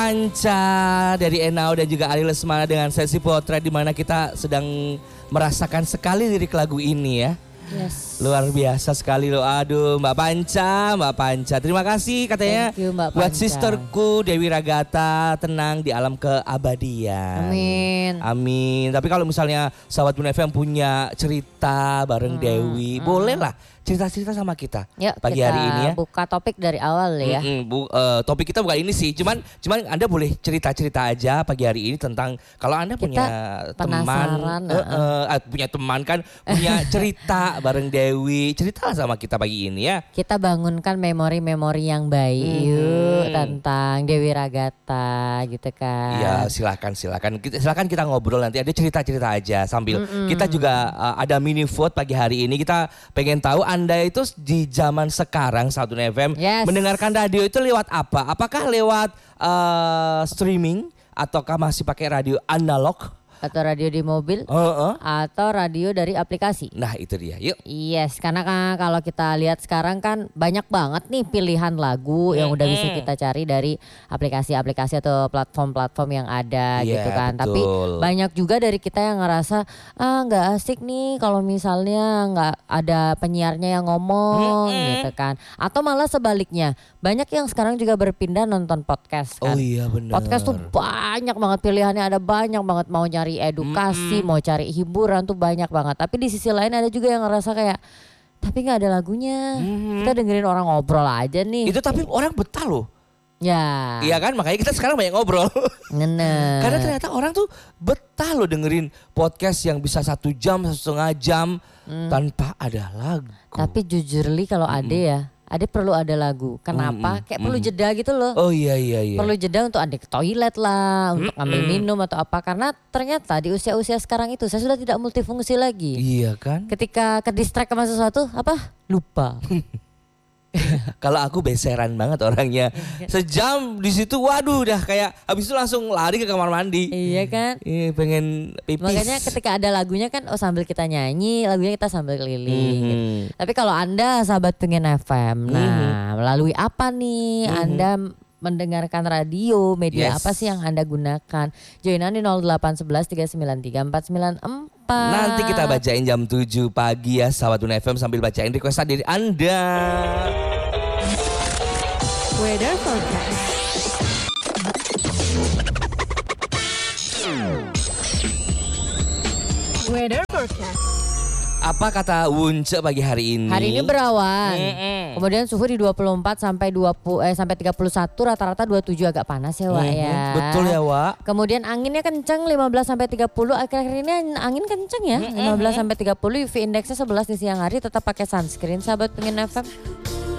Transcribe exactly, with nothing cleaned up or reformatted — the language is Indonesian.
Anca dari Enau dan juga Ari Lesmana dengan sesi potret di mana kita sedang merasakan sekali lirik lagu ini ya. Yes. Luar biasa sekali loh. Aduh Mbak Panca, Mbak Panca. Terima kasih katanya. Thank you, Mbak buat Panca. sisterku Dewi Ragata, tenang di alam keabadian. Amin. Amin. Tapi kalau misalnya sahabat Bun F M punya cerita bareng Hmm, Dewi, hmm. boleh lah cerita-cerita sama kita Yuk, pagi kita hari ini ya. buka topik dari awal ya. Mm-mm, bu, uh, topik kita bukan ini sih, cuman cuman Anda boleh cerita-cerita aja pagi hari ini tentang kalau Anda Kita punya teman, penasaran, uh, uh, uh, punya teman kan, punya cerita bareng Dewi, ceritalah sama kita pagi ini ya. Kita bangunkan memori-memori yang baik Hmm. yuk tentang Dewi Ragata gitu kan. Iya silakan silakan kita silakan kita ngobrol nanti ada cerita-cerita aja sambil Mm-mm. kita juga uh, ada mini vote pagi hari ini kita pengen tahu Anda itu di zaman sekarang Satu F M Yes. mendengarkan radio itu lewat apa? Apakah lewat uh, streaming ataukah masih pakai radio analog? Atau radio di mobil Uh-uh. atau radio dari aplikasi. Nah itu dia yuk. Yes, karena kan kalau kita lihat sekarang kan banyak banget nih pilihan lagu yang udah bisa kita cari dari aplikasi-aplikasi atau platform-platform yang ada Iya, gitu kan. betul. Tapi banyak juga dari kita yang ngerasa ah nggak asik nih kalau misalnya nggak ada penyiarnya yang ngomong gitu kan. Atau malah sebaliknya, banyak yang sekarang juga berpindah nonton podcast Oh kan. iya benar. Podcast tuh banyak banget pilihannya, ada banyak banget mau nyari edukasi, Mm-mm. mau cari hiburan tuh banyak banget. Tapi di sisi lain ada juga yang ngerasa kayak tapi nggak ada lagunya. Mm-mm. Kita dengerin orang ngobrol aja nih. Itu tapi orang betah loh. Ya. Iya kan makanya kita sekarang banyak ngobrol. Bener. Karena ternyata orang tuh betah loh dengerin podcast yang bisa satu jam, satu setengah jam Hmm. tanpa ada lagu. Tapi jujur li kalau Ade ya, Ade perlu ada lagu. Kenapa? Mm-mm. Kayak perlu Mm-mm. jeda gitu loh. Oh iya iya iya. Perlu jeda untuk Ade ke toilet lah, untuk ambil minum atau apa. Karena ternyata di usia-usia sekarang itu saya sudah tidak multifungsi lagi. Iya kan? Ketika ke distract sama sesuatu, apa? Lupa. Kalau aku beseran banget orangnya. Sejam di situ waduh udah kayak habis itu langsung lari ke kamar mandi. Iya kan? Iya pengen pipis. Makanya ketika ada lagunya kan oh sambil kita nyanyi, lagunya kita sambil keliling Mhm. gitu. Tapi kalau Anda sahabat pengen F M, nah Mhm. melalui apa nih Mhm. Anda mendengarkan radio, media Yes. apa sih yang Anda gunakan? Joinan di nol delapan satu satu tiga sembilan tiga empat sembilan empat. Nanti kita bacain jam tujuh pagi ya sahabat Bun F M sambil bacain request dari Anda. Weather forecast. Weather forecast. Apa kata Wunce pagi hari ini? Hari ini berawan. Mm-mm. Kemudian suhu di dua puluh empat sampai dua puluh eh sampai tiga puluh satu, rata-rata dua puluh tujuh agak panas ya, Wak Mhm. ya. Betul ya, Wak. Kemudian anginnya kencang lima belas sampai tiga puluh. Akhir-akhir ini angin kencang ya. lima belas sampai tiga puluh, U V indexnya sebelas di siang hari, tetap pakai sunscreen sahabat pengen F M.